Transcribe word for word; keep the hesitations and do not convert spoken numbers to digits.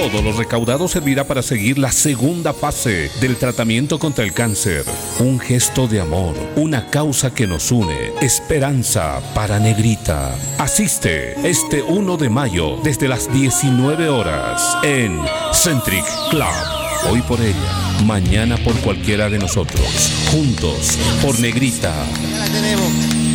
Todo lo recaudado servirá para seguir la segunda fase del tratamiento contra el cáncer. Un gesto de amor, una causa que nos une. Esperanza para Negrita. Asiste este uno de mayo desde las diecinueve horas en Centric Club. Hoy por ella, mañana por cualquiera de nosotros. Juntos por Negrita. Ya la tenemos.